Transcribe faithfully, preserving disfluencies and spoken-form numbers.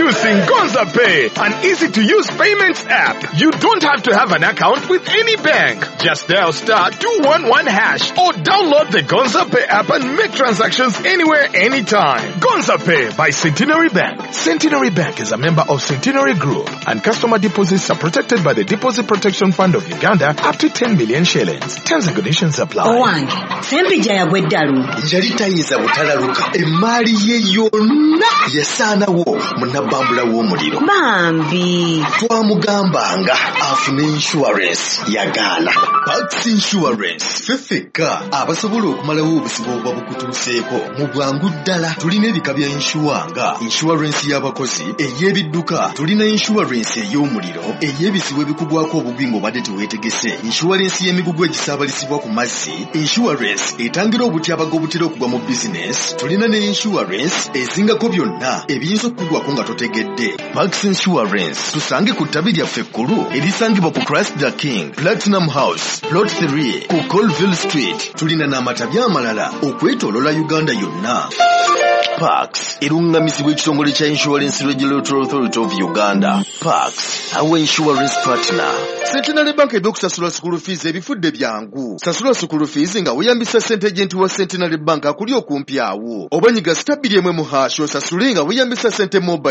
Introducing Gonza Pay, an easy-to-use payments app. You don't have to have an account with any bank. Just dial star two one one hash or download the Gonza Pay app and make transactions anywhere, anytime. Gonza Pay by Centenary Bank. Centenary Bank is a member of Centenary Group, and customer deposits are protected by the Deposit Protection Fund of Uganda up to ten million shillings. Terms and conditions apply. Owange, sembi jaya bweddalu. Yali tayiza butalaluka. Emali ye yonna yasaanawo munnabambula w'omuliro. Bambi. Twamugambanga afune insurance yagaana. Pax Insurance fefeka abasobola okumalawo obusibo obwa bukutuuseeko mu bwangu ddala. Tulina ebika bya insuwanga, insurance y'abakozi, ey'ebidduka, tulina insurance ey'omuliro, ey'ebisibo ebikugwako obugwi ng'obadde teweetegese, insurance y'emigugu egisaabalisibwa ku mazzi, insurance etangira obutyabaga obutera okugwa mu business, tulina ne insurance ezingako byonna ebiyinza okukugwako nga totegedde. Pax Insurance tusange ku ttabi lyaffe ekkulu erisangibwa ku Christ the King, Platinum House, Plot three ku Colville Street. Tulina n'amatabi amalala okwetoolola Uganda yonna. Pax erungamizibwa ekitongole kya Insurance Regulatory Authority of Uganda. Pax, our insurance partner. Centenary Bank eby'okusasula school fees ebifudde byangu. Sasula school fees nga weeyambisa ssente agent wa Centenary Bank akuli okumpi awo. Oba nyiga sita bbiri emu mu hash osasule nga weeyambisa ssente mobile